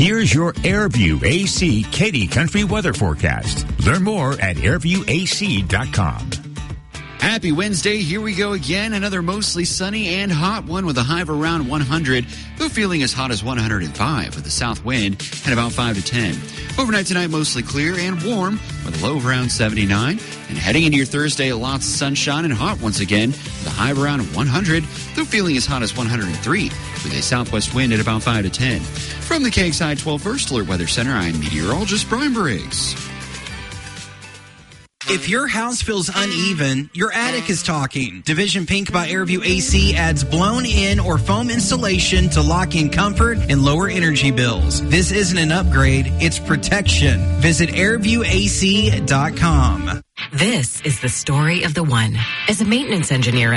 Here's your Airview AC Katy Country weather forecast. Learn more at airviewac.com. Happy Wednesday. Here we go again. Another mostly sunny and hot one with a high of around 100. The feeling as hot as 105 with a south wind at about 5 to 10. Overnight tonight, mostly clear and warm with a low of around 79. And heading into your Thursday, lots of sunshine and hot once again with a high of around 100. The feeling as hot as 103 with a southwest wind at about 5 to 10. From the KXI 12 First Alert Weather Center, I'm meteorologist Brian Briggs. If your house feels uneven, your attic is talking. Division Pink by Airview AC adds blown-in or foam insulation to lock in comfort and lower energy bills. This isn't an upgrade, it's protection. Visit airviewac.com. This is the story of the one. As a maintenance engineer